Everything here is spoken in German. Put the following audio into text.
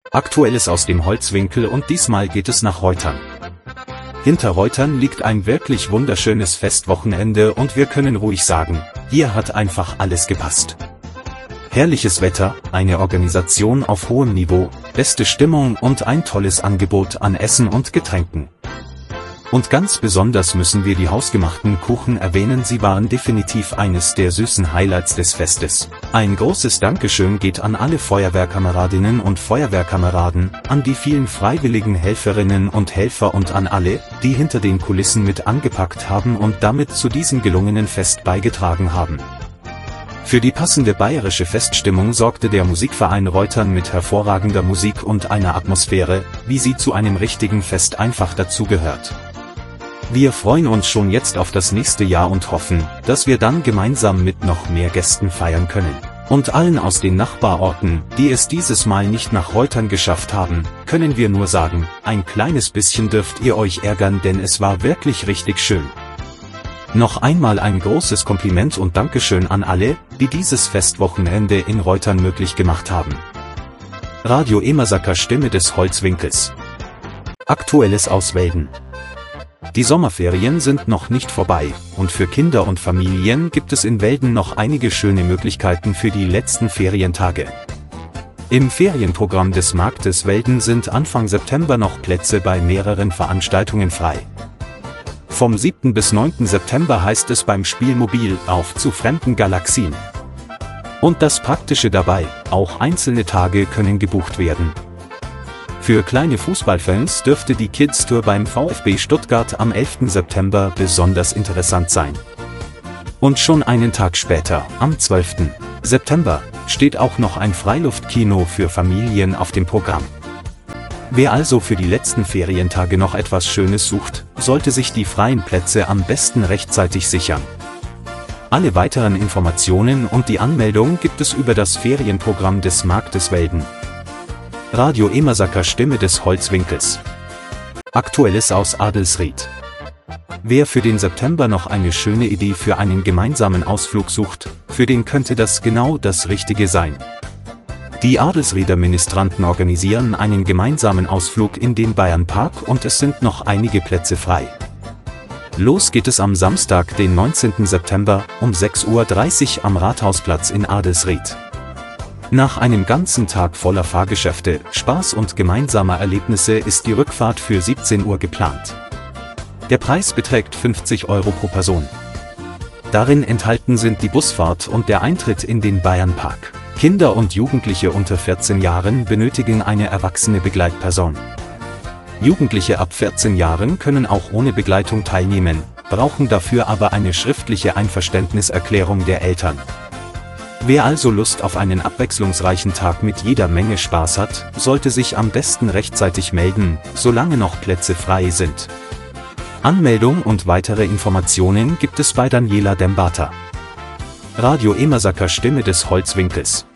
Aktuelles aus dem Holzwinkel und diesmal geht es nach Reutern. Hinter Reutern liegt ein wirklich wunderschönes Festwochenende und wir können ruhig sagen, hier hat einfach alles gepasst. Herrliches Wetter, eine Organisation auf hohem Niveau, beste Stimmung und ein tolles Angebot an Essen und Getränken. Und ganz besonders müssen wir die hausgemachten Kuchen erwähnen, sie waren definitiv eines der süßen Highlights des Festes. Ein großes Dankeschön geht an alle Feuerwehrkameradinnen und Feuerwehrkameraden, an die vielen freiwilligen Helferinnen und Helfer und an alle, die hinter den Kulissen mit angepackt haben und damit zu diesem gelungenen Fest beigetragen haben. Für die passende bayerische Feststimmung sorgte der Musikverein Reutern mit hervorragender Musik und einer Atmosphäre, wie sie zu einem richtigen Fest einfach dazugehört. Wir freuen uns schon jetzt auf das nächste Jahr und hoffen, dass wir dann gemeinsam mit noch mehr Gästen feiern können. Und allen aus den Nachbarorten, die es dieses Mal nicht nach Reutern geschafft haben, können wir nur sagen, ein kleines bisschen dürft ihr euch ärgern, denn es war wirklich richtig schön. Noch einmal ein großes Kompliment und Dankeschön an alle, die dieses Festwochenende in Reutern möglich gemacht haben. Radio Emersacker, Stimme des Holzwinkels. Aktuelles aus Welden. Die Sommerferien sind noch nicht vorbei, und für Kinder und Familien gibt es in Welden noch einige schöne Möglichkeiten für die letzten Ferientage. Im Ferienprogramm des Marktes Welden sind Anfang September noch Plätze bei mehreren Veranstaltungen frei. Vom 7. bis 9. September heißt es beim Spielmobil auf zu fremden Galaxien. Und das Praktische dabei, auch einzelne Tage können gebucht werden. Für kleine Fußballfans dürfte die Kids Tour beim VfB Stuttgart am 11. September besonders interessant sein. Und schon einen Tag später, am 12. September, steht auch noch ein Freiluftkino für Familien auf dem Programm. Wer also für die letzten Ferientage noch etwas Schönes sucht, sollte sich die freien Plätze am besten rechtzeitig sichern. Alle weiteren Informationen und die Anmeldung gibt es über das Ferienprogramm des Marktes Welden. Radio Emersacker, Stimme des Holzwinkels. Aktuelles aus Adelsried. Wer für den September noch eine schöne Idee für einen gemeinsamen Ausflug sucht, für den könnte das genau das Richtige sein. Die Adelsrieder Ministranten organisieren einen gemeinsamen Ausflug in den Bayernpark und es sind noch einige Plätze frei. Los geht es am Samstag, den 19. September, um 6:30 Uhr am Rathausplatz in Adelsried. Nach einem ganzen Tag voller Fahrgeschäfte, Spaß und gemeinsamer Erlebnisse ist die Rückfahrt für 17 Uhr geplant. Der Preis beträgt 50 € pro Person. Darin enthalten sind die Busfahrt und der Eintritt in den Bayernpark. Kinder und Jugendliche unter 14 Jahren benötigen eine erwachsene Begleitperson. Jugendliche ab 14 Jahren können auch ohne Begleitung teilnehmen, brauchen dafür aber eine schriftliche Einverständniserklärung der Eltern. Wer also Lust auf einen abwechslungsreichen Tag mit jeder Menge Spaß hat, sollte sich am besten rechtzeitig melden, solange noch Plätze frei sind. Anmeldung und weitere Informationen gibt es bei Daniela Dembata. Radio Emersacker, Stimme des Holzwinkels.